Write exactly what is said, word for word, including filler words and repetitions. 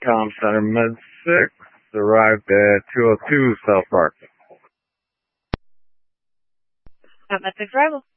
Com Center Med six, arrived at two oh two South Park. Com Med six arrival.